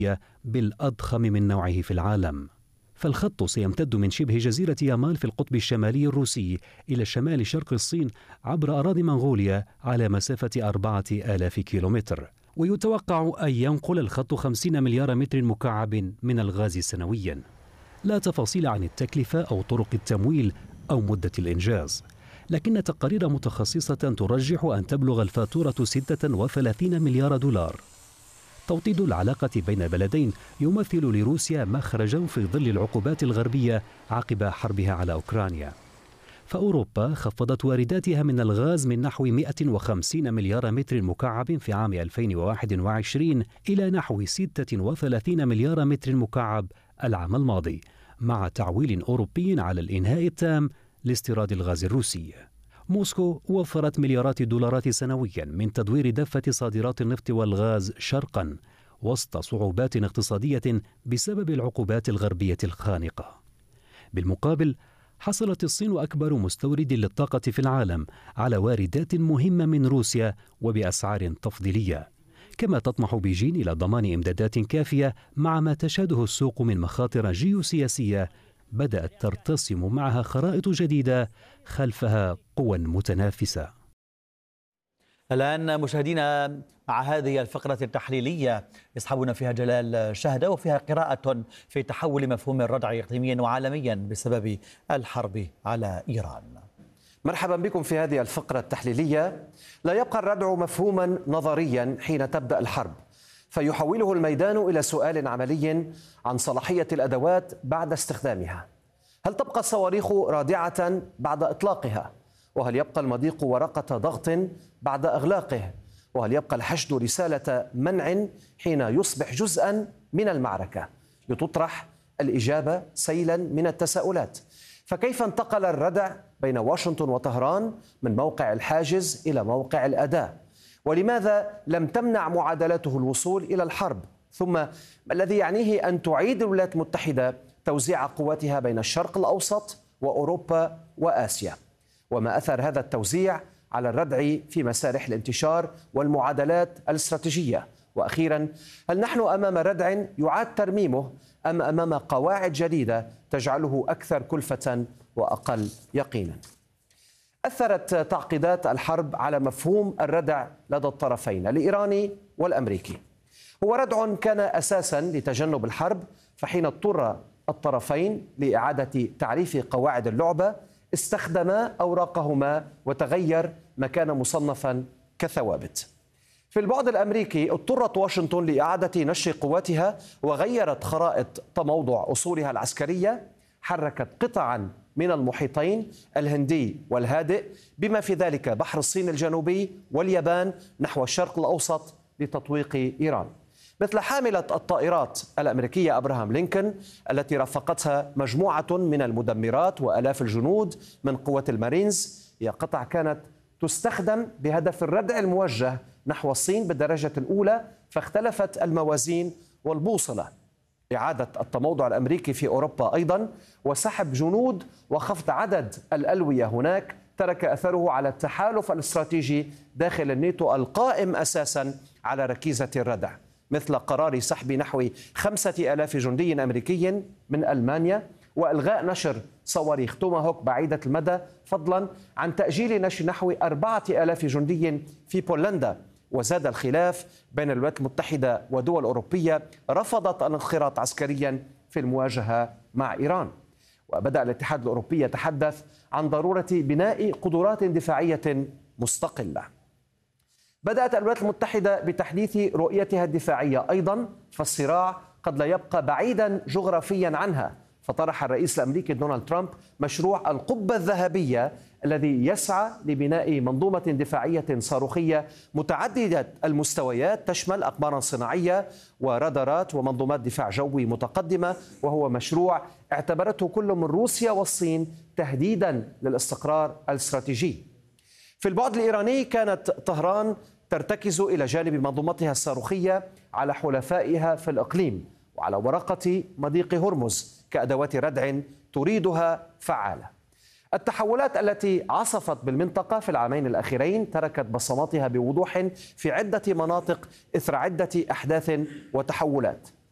بالأضخم من نوعه في العالم. فالخط سيمتد من شبه جزيرة يامال في القطب الشمالي الروسي إلى شمال شرق الصين عبر أراضي منغوليا على مسافة 4000 كيلومتر، ويتوقع أن ينقل الخط 50 مليار متر مكعب من الغاز سنويا. لا تفاصيل عن التكلفة أو طرق التمويل أو مدة الإنجاز، لكن تقارير متخصصة ترجح أن تبلغ الفاتورة 36 مليار دولار. توطيد العلاقة بين البلدين يمثل لروسيا مخرجا في ظل العقوبات الغربية عقب حربها على أوكرانيا. فأوروبا خفضت وارداتها من الغاز من نحو 150 مليار متر مكعب في عام 2021 إلى نحو 36 مليار متر مكعب العام الماضي، مع تعويل أوروبي على الإنهاء التام لاستيراد الغاز الروسي. موسكو وفرت مليارات الدولارات سنويا من تدوير دفة صادرات النفط والغاز شرقا وسط صعوبات اقتصادية بسبب العقوبات الغربية الخانقة. بالمقابل، حصلت الصين أكبر مستورد للطاقة في العالم على واردات مهمة من روسيا وبأسعار تفضيلية، كما تطمح بيجين إلى ضمان إمدادات كافية مع ما تشهده السوق من مخاطر جيوسياسية بدأت ترتسم معها خرائط جديدة خلفها قوى متنافسة. الآن مشاهدينا مع هذه الفقرة التحليلية يصحبنا فيها جلال شهدة، وفيها قراءة في تحول مفهوم الردع إقليميا وعالميا بسبب الحرب على إيران. مرحبا بكم في هذه الفقرة التحليلية. لا يبقى الردع مفهوما نظريا حين تبدأ الحرب، فيحوله الميدان إلى سؤال عملي عن صلاحية الأدوات بعد استخدامها. هل تبقى الصواريخ رادعة بعد إطلاقها؟ وهل يبقى المضيق ورقة ضغط بعد إغلاقه؟ وهل يبقى الحشد رسالة منع حين يصبح جزءا من المعركة؟ لتطرح الإجابة سيلا من التساؤلات. فكيف انتقل الردع بين واشنطن وطهران من موقع الحاجز إلى موقع الأداة؟ ولماذا لم تمنع معادلته الوصول إلى الحرب؟ ثم ما الذي يعنيه أن تعيد الولايات المتحدة توزيع قوتها بين الشرق الأوسط وأوروبا وآسيا؟ وما أثر هذا التوزيع على الردع في مسارح الانتشار والمعادلات الاستراتيجية؟ وأخيرا، هل نحن أمام ردع يعاد ترميمه أم أمام قواعد جديدة تجعله أكثر كلفة وأقل يقينا؟ أثرت تعقيدات الحرب على مفهوم الردع لدى الطرفين الإيراني والأمريكي. هو ردع كان أساسا لتجنب الحرب، فحين اضطر الطرفين لإعادة تعريف قواعد اللعبة استخدما أوراقهما وتغير ما كان مصنفا كثوابت. في البعد الأمريكي اضطرت واشنطن لإعادة نشر قواتها وغيرت خرائط تموضع أصولها العسكرية، حركت قطعا من المحيطين الهندي والهادئ بما في ذلك بحر الصين الجنوبي واليابان نحو الشرق الأوسط لتطويق إيران، مثل حاملة الطائرات الأمريكية أبراهام لينكولن التي رافقتها مجموعة من المدمرات وآلاف الجنود من قوة المارينز. هي قطع كانت تستخدم بهدف الردع الموجه نحو الصين بالدرجة الأولى، فاختلفت الموازين والبوصلة. إعادة التموضع الأمريكي في أوروبا أيضا وسحب جنود وخفض عدد الألوية هناك ترك أثره على التحالف الاستراتيجي داخل الناتو القائم أساسا على ركيزة الردع، مثل قرار سحب نحو 5000 جندي أمريكي من ألمانيا وإلغاء نشر صواريخ توماهوك بعيدة المدى، فضلا عن تأجيل نشر نحو 4000 جندي في بولندا. وزاد الخلاف بين الولايات المتحدة ودول أوروبية رفضت الانخراط عسكريا في المواجهة مع إيران. وبدأ الاتحاد الأوروبي يتحدث عن ضرورة بناء قدرات دفاعية مستقلة. بدأت الولايات المتحدة بتحديث رؤيتها الدفاعية أيضا، فالصراع قد لا يبقى بعيدا جغرافيا عنها. فطرح الرئيس الأمريكي دونالد ترامب مشروع القبة الذهبية الذي يسعى لبناء منظومة دفاعية صاروخية متعددة المستويات تشمل أقمارا صناعية ورادارات ومنظومات دفاع جوي متقدمة، وهو مشروع اعتبرته كل من روسيا والصين تهديدا للاستقرار الاستراتيجي. في البعد الإيراني كانت طهران ترتكز إلى جانب منظومتها الصاروخية على حلفائها في الإقليم وعلى ورقة مضيق هرمز كأدوات ردع تريدها فعالة. التحولات التي عصفت بالمنطقة في العامين الأخيرين تركت بصماتها بوضوح في عدة مناطق إثر عدة أحداث وتحولات.